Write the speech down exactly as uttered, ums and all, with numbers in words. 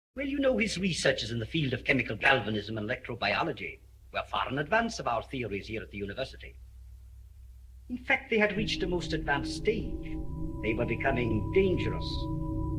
Well, you know, his researches in the field of chemical galvanism and electrobiology were far in advance of our theories here at the university. In fact, they had reached a most advanced stage. They were becoming dangerous